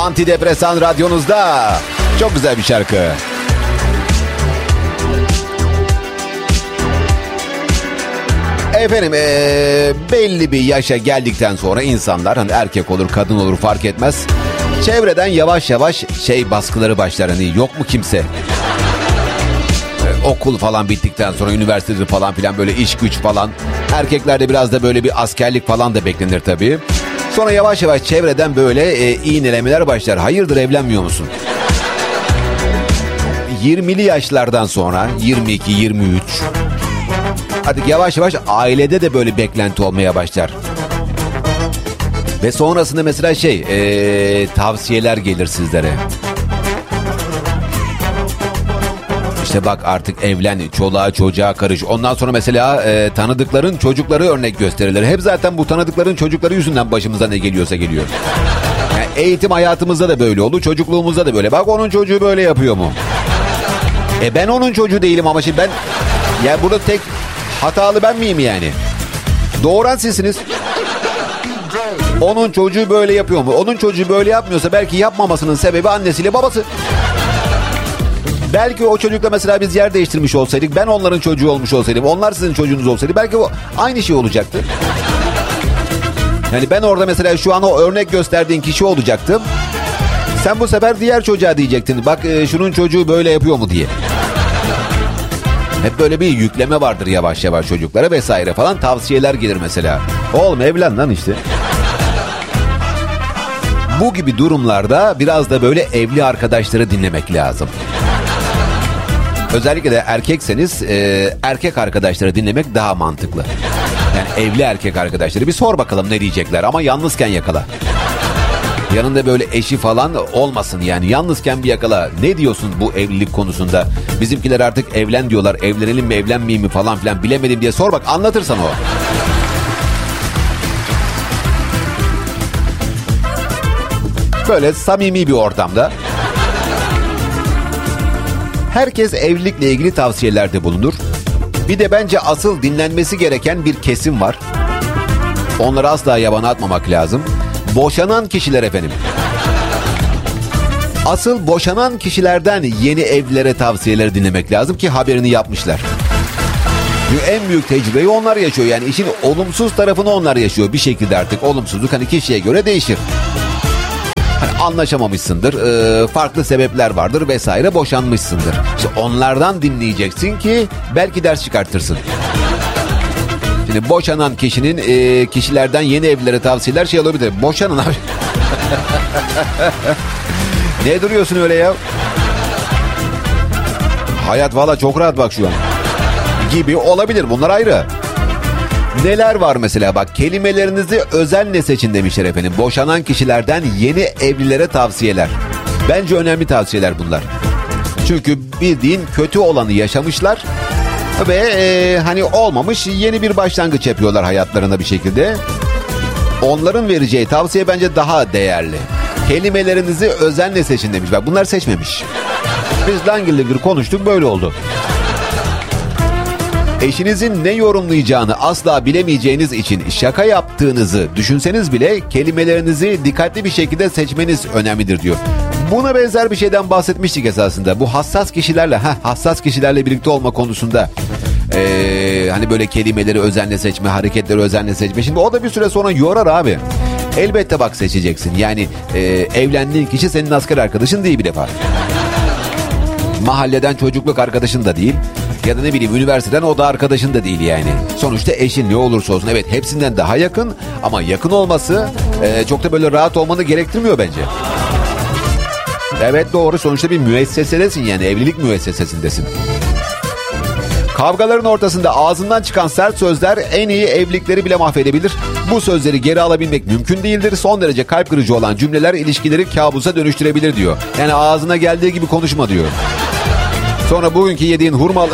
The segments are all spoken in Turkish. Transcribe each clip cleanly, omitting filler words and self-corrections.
Antidepresan radyonuzda. Çok güzel bir şarkı. Efendim belli bir yaşa geldikten sonra insanlar, hani erkek olur kadın olur fark etmez, çevreden yavaş yavaş baskıları başlar. Hani yok mu kimse? Okul falan bittikten sonra üniversitede falan filan böyle iş güç falan. Erkeklerde biraz da böyle bir askerlik falan da beklenir tabii. Sonra yavaş yavaş çevreden böyle iğnelemeler başlar. Hayırdır, evlenmiyor musun? 20'li yaşlardan sonra 22, 23 artık yavaş yavaş ailede de böyle beklenti olmaya başlar. Ve sonrasında mesela tavsiyeler gelir sizlere. İşte bak artık evlen, çoluğa çocuğa karış. Ondan sonra mesela tanıdıkların çocukları örnek gösterilir. Hep zaten bu tanıdıkların çocukları yüzünden başımıza ne geliyorsa geliyor. Yani eğitim hayatımızda da böyle oldu, çocukluğumuzda da böyle. Bak onun çocuğu böyle yapıyor mu? Ben onun çocuğu değilim ama şimdi ben... Yani burada tek hatalı ben miyim yani? Doğuran sizsiniz. Onun çocuğu böyle yapıyor mu? Onun çocuğu böyle yapmıyorsa belki yapmamasının sebebi annesiyle babası. Belki o çocukla mesela biz yer değiştirmiş olsaydık, ben onların çocuğu olmuş olsaydım, onlar sizin çocuğunuz olsaydı belki o aynı şey olacaktı. Yani ben orada mesela şu an o örnek gösterdiğin kişi olacaktım. Sen bu sefer diğer çocuğa diyecektin. Bak şunun çocuğu böyle yapıyor mu diye. Hep böyle bir yükleme vardır yavaş yavaş çocuklara vesaire falan, tavsiyeler gelir mesela. Oğlum evlen lan işte. Bu gibi durumlarda biraz da böyle evli arkadaşları dinlemek lazım. Özellikle de erkekseniz erkek arkadaşları dinlemek daha mantıklı. Yani evli erkek arkadaşları bir sor bakalım ne diyecekler, ama yalnızken yakala. Yanında böyle eşi falan olmasın yani, yalnızken bir yakala. Ne diyorsun bu evlilik konusunda? Bizimkiler artık evlen diyorlar, evlenelim mi evlenmeyeyim mi falan filan, bilemedim diye sor bak, anlatırsan o. Böyle samimi bir ortamda herkes evlilikle ilgili tavsiyelerde bulunur. Bir de bence asıl dinlenmesi gereken bir kesim var. Onları asla yabana atmamak lazım. Boşanan kişiler efendim. Asıl boşanan kişilerden yeni evlilere tavsiyeleri dinlemek lazım ki haberini yapmışlar. Çünkü en büyük tecrübeyi onlar yaşıyor. Yani işin olumsuz tarafını onlar yaşıyor. Bir şekilde artık olumsuzluk hani kişiye göre değişir. Hani anlaşamamışsındır, farklı sebepler vardır vesaire, boşanmışsındır. İşte onlardan dinleyeceksin ki belki ders çıkartırsın. Şimdi boşanan kişinin kişilerden yeni evlilere tavsiyeler olabilir. Boşanın abi. Ne duruyorsun öyle ya? Hayat valla çok rahat bak şu an. Gibi olabilir, bunlar ayrı. Neler var mesela, bak kelimelerinizi özenle seçin demişler efendim. Boşanan kişilerden yeni evlilere tavsiyeler. Bence önemli tavsiyeler bunlar. Çünkü bildiğin kötü olanı yaşamışlar ve hani olmamış, yeni bir başlangıç yapıyorlar hayatlarına bir şekilde. Onların vereceği tavsiye bence daha değerli. Kelimelerinizi özenle seçin demiş. Bak bunlar seçmemiş. Biz langır langır konuştuk, böyle oldu. Eşinizin ne yorumlayacağını asla bilemeyeceğiniz için şaka yaptığınızı düşünseniz bile kelimelerinizi dikkatli bir şekilde seçmeniz önemlidir diyor. Buna benzer bir şeyden bahsetmiştik esasında. Bu hassas kişilerle birlikte olma konusunda. Hani böyle kelimeleri özenle seçme, hareketleri özenle seçme. Şimdi o da bir süre sonra yorar abi. Elbette bak seçeceksin. Yani evlendiğin kişi senin asker arkadaşın değil bir defa. Mahalleden çocukluk arkadaşın da değil. Ya da ne bileyim üniversiteden o da arkadaşın da değil yani. Sonuçta eşin ne olursa olsun, evet hepsinden daha yakın, ama yakın olması çok da böyle rahat olmanı gerektirmiyor bence. Evet doğru, sonuçta bir müessesedesin yani, evlilik müessesesindesin. Kavgaların ortasında ağzından çıkan sert sözler en iyi evlilikleri bile mahvedebilir. Bu sözleri geri alabilmek mümkün değildir. Son derece kalp kırıcı olan cümleler ilişkileri kabusa dönüştürebilir diyor. Yani ağzına geldiği gibi konuşma diyor. Sonra bugünkü yediğin hurmalı...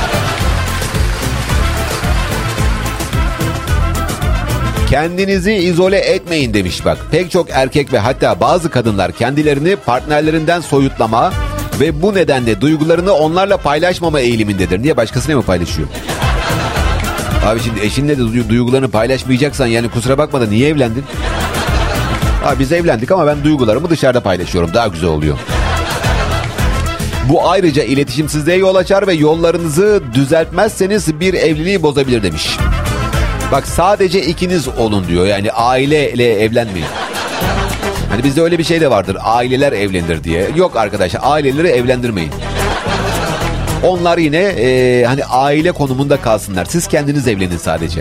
Kendinizi izole etmeyin demiş bak. Pek çok erkek ve hatta bazı kadınlar kendilerini partnerlerinden soyutlama ve bu nedenle duygularını onlarla paylaşmama eğilimindedir. Niye, başkasına mı paylaşıyor? Abi şimdi eşinle de duygularını paylaşmayacaksan yani kusura bakma da niye evlendin? Biz evlendik ama ben duygularımı dışarıda paylaşıyorum. Daha güzel oluyor. Bu ayrıca iletişimsizliğe yol açar ve yollarınızı düzeltmezseniz bir evliliği bozabilir demiş. Bak sadece ikiniz olun diyor. Yani aileyle evlenmeyin. Hani bizde öyle bir şey de vardır. Aileler evlenir diye. Yok arkadaşlar, aileleri evlendirmeyin. Onlar yine hani aile konumunda kalsınlar. Siz kendiniz evlenin sadece.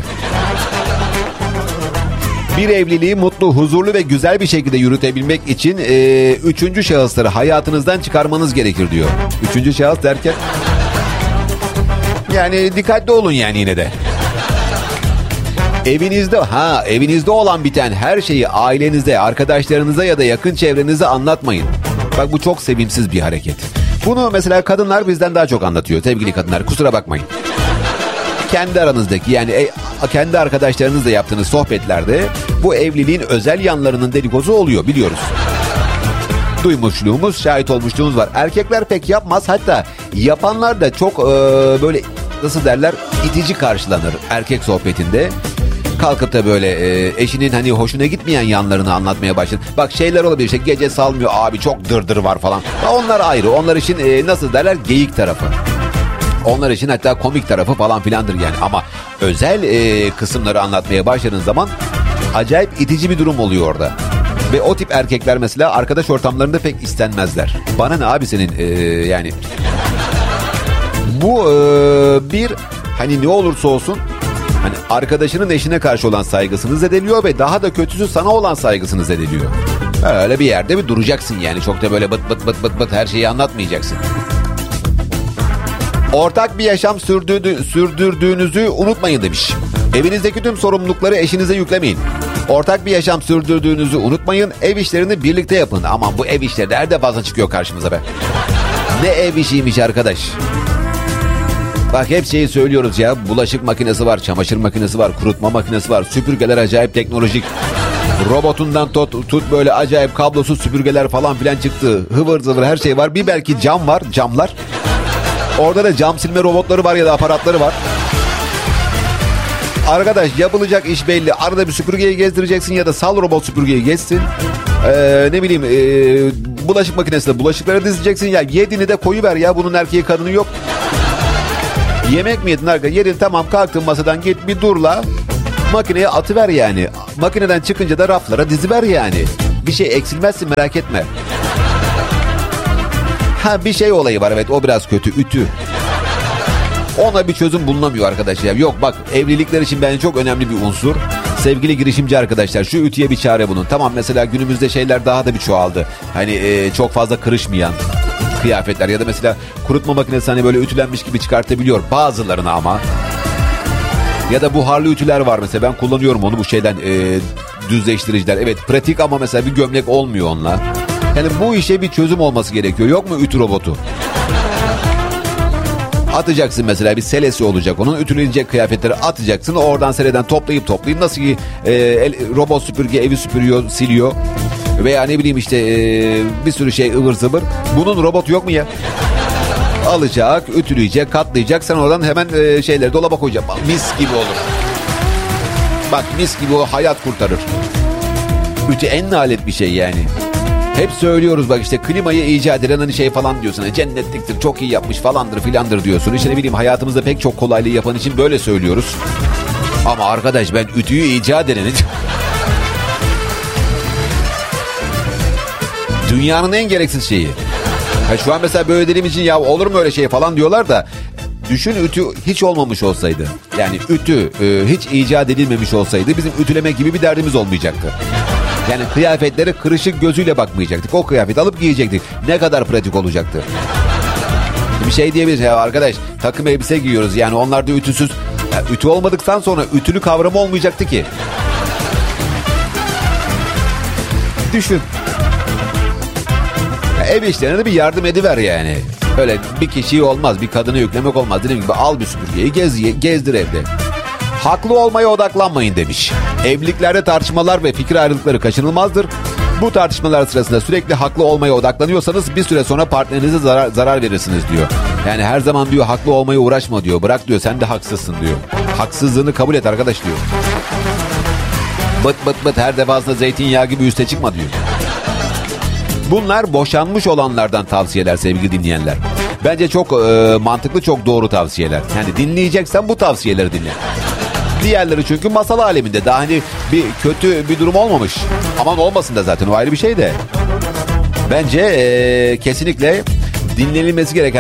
Bir evliliği mutlu, huzurlu ve güzel bir şekilde yürütebilmek için üçüncü şahısları hayatınızdan çıkarmanız gerekir diyor. Üçüncü şahıs derken yani dikkatli olun yani yine de. Evinizde olan biten her şeyi ailenize, arkadaşlarınıza ya da yakın çevrenize anlatmayın. Bak bu çok sevimsiz bir hareket. Bunu mesela kadınlar bizden daha çok anlatıyor. Sevgili kadınlar, kusura bakmayın. Kendi aranızdaki yani kendi arkadaşlarınızla yaptığınız sohbetlerde bu evliliğin özel yanlarının dedikodu oluyor, biliyoruz. Duymuşluğumuz, şahit olmuşluğumuz var. Erkekler pek yapmaz, hatta yapanlar da çok böyle nasıl derler, itici karşılanır erkek sohbetinde. Kalkıp da böyle eşinin hani hoşuna gitmeyen yanlarını anlatmaya başlar. Bak şeyler olabilir, işte gece salmıyor abi, çok dırdır var falan. Onlar ayrı, onlar için nasıl derler, geyik tarafı. Onlar için hatta komik tarafı falan filandır yani. Ama özel kısımları anlatmaya başladığın zaman acayip itici bir durum oluyor orada. Ve o tip erkekler mesela arkadaş ortamlarında pek istenmezler. Bana ne abi senin yani. Bu bir hani ne olursa olsun hani arkadaşının eşine karşı olan saygısını zedeliyor ve daha da kötüsü sana olan saygısını zedeliyor. Öyle bir yerde bir duracaksın yani. Çok da böyle bıt her şeyi anlatmayacaksın. Ortak bir yaşam sürdürdüğünüzü unutmayın demiş. Evinizdeki tüm sorumlulukları eşinize yüklemeyin. Ortak bir yaşam sürdürdüğünüzü unutmayın. Ev işlerini birlikte yapın. Aman bu ev işleri nerede fazla çıkıyor karşımıza be. Ne ev işiymiş arkadaş. Bak hep şeyi söylüyoruz ya. Bulaşık makinesi var, çamaşır makinesi var, kurutma makinesi var. Süpürgeler acayip teknolojik. Robotundan tut böyle acayip kablosuz süpürgeler falan filan çıktı. Hıvır zıvır her şey var. Bir belki cam var, camlar. Orada da cam silme robotları var ya da aparatları var. Arkadaş yapılacak iş belli. Arada bir süpürgeyi gezdireceksin ya da sal robot süpürgeyi gezsin. Ne bileyim bulaşık makinesinde bulaşıkları dizeceksin ya. Yediğini de koyuver ya, bunun erkeği kadını yok. Yemek mi yedin arkadaş? Yedin, tamam, kalktın masadan, git bir durla. Makineye atıver yani. Makineden çıkınca da raflara diziver yani. Bir şey eksilmezsin, merak etme. Bir şey olayı var, evet, o biraz kötü, ütü. Ona bir çözüm bulunamıyor arkadaşlar. Ya. Yok bak, evlilikler için bence çok önemli bir unsur. Sevgili girişimci arkadaşlar, şu ütüye bir çare bulun. Tamam, mesela günümüzde şeyler daha da bir çoğaldı. Hani çok fazla kırışmayan kıyafetler ya da mesela kurutma makinesi hani böyle ütülenmiş gibi çıkartabiliyor bazılarını ama. Ya da buharlı ütüler var mesela, ben kullanıyorum onu, bu şeyden düzleştiriciler. Evet pratik ama mesela bir gömlek olmuyor onunla. Yani bu işe bir çözüm olması gerekiyor. Yok mu ütü robotu? Atacaksın mesela, bir selesi olacak onun. Ütülenecek kıyafetleri atacaksın. Oradan seleden toplayıp nasıl ki robot süpürge evi süpürüyor, siliyor. Veya ne bileyim işte bir sürü şey ıvır zıvır. Bunun robotu yok mu ya? Alacak, ütüleyecek, katlayacak. Sen oradan hemen şeyleri dolaba koyacaksın. Mis gibi olur. Bak mis gibi o hayat kurtarır. Ütü en nalet bir şey yani. Hep söylüyoruz bak, işte klimayı icat eden hani şey falan diyorsun. Cennetliktir, çok iyi yapmış falandır filandır diyorsun. İşte ne bileyim, hayatımızda pek çok kolaylığı yapan için böyle söylüyoruz. Ama arkadaş ben ütüyü icat edenin... Dünyanın en gereksiz şeyi. Şu an mesela böyle dediğim için ya olur mu öyle şey falan diyorlar da... Düşün, ütü hiç olmamış olsaydı. Yani ütü hiç icat edilmemiş olsaydı bizim ütüleme gibi bir derdimiz olmayacaktı. Yani kıyafetlere kırışık gözüyle bakmayacaktık. O kıyafeti alıp giyecektik. Ne kadar pratik olacaktı. Bir şey diyebiliriz ya arkadaş, takım elbise giyiyoruz yani, onlar da ütüsüz. Ya, ütü olmadıktan sonra ütülü kavramı olmayacaktı ki. Düşün. Ya, ev işlerine de bir yardım ediver yani. Öyle bir kişiyi olmaz, bir kadını yüklemek olmaz. Dediğim gibi al bir süpürgeyi, gezdir evde. Haklı olmaya odaklanmayın demiş. Evliliklerde tartışmalar ve fikir ayrılıkları kaçınılmazdır. Bu tartışmalar sırasında sürekli haklı olmaya odaklanıyorsanız bir süre sonra partnerinize zarar verirsiniz diyor. Yani her zaman diyor haklı olmaya uğraşma diyor. Bırak diyor, sen de haksızsın diyor. Haksızlığını kabul et arkadaş diyor. Bıt bıt bıt her defasında zeytinyağı gibi üste çıkma diyor. Bunlar boşanmış olanlardan tavsiyeler sevgili dinleyenler. Bence çok mantıklı, çok doğru tavsiyeler. Yani dinleyeceksen bu tavsiyeleri dinle. Diğerleri çünkü masal aleminde. Daha hani bir kötü bir durum olmamış. Aman olmasın da zaten, o ayrı bir şey de. Bence kesinlikle dinlenilmesi gereken